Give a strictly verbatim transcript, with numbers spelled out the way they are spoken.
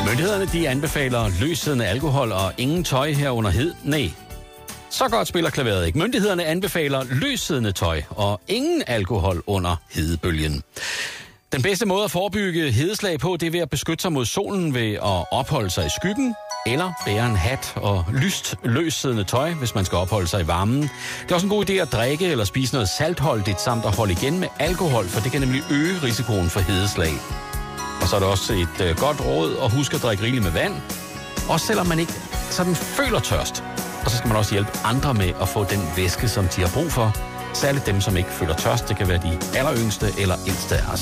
Myndighederne de anbefaler løssiddende alkohol og ingen tøj her under hed. Nej. Så godt spiller klaveret ikke. Myndighederne anbefaler løssiddende tøj og ingen alkohol under hedebølgen. Den bedste måde at forebygge hedeslag på, det er ved at beskytte sig mod solen ved at opholde sig i skyggen, eller bære en hat og lyst løssiddende tøj, hvis man skal opholde sig i varmen. Det er også en god idé at drikke eller spise noget saltholdigt, samt at holde igen med alkohol, for det kan nemlig øge risikoen for hedeslag. Og så er der også et øh, godt råd at huske at drikke rigeligt med vand, også selvom man ikke sådan føler tørst. Og så skal man også hjælpe andre med at få den væske, som de har brug for. Særligt dem, som ikke føler tørst. Det kan være de alleryngste eller ældste af os.